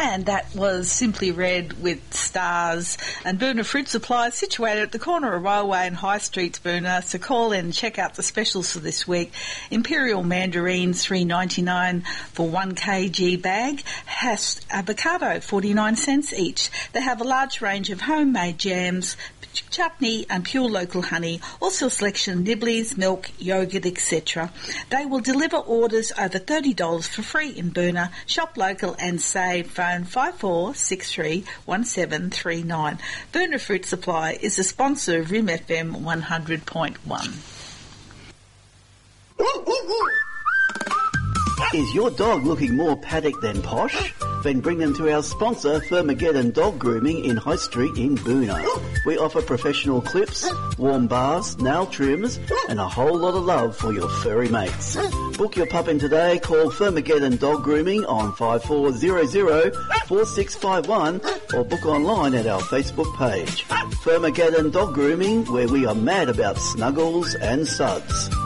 And that was Simply Red with Stars. And Boonah Fruit Supply is situated at the corner of Railway and High Streets, Boonah. So call in and check out the specials for this week. Imperial mandarins, $3.99 for 1 kg bag. Avocado, 49 cents each. They have a large range of homemade jams, chutney and pure local honey, also a selection of nibblies, milk, yogurt, etc. They will deliver orders over $30 for free in Boonah. Shop local and save. Phone 54631739. Boonah Fruit Supply is a sponsor of RIM FM 100.1. Is your dog looking more paddock than posh? Then bring them to our sponsor, Firmageddon Dog Grooming in High Street in Boonah. We offer professional clips, warm baths, nail trims, and a whole lot of love for your furry mates. Book your pup in today. Call Firmageddon Dog Grooming on 5400-4651 or book online at our Facebook page. Firmageddon Dog Grooming, where we are mad about snuggles and suds.